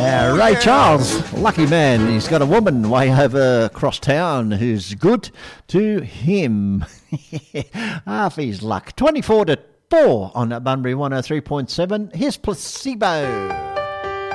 Ray Charles, lucky man. He's got a woman way over across town who's good to him. Half his luck. 24-4 on Bunbury 103.7. Here's Placebo.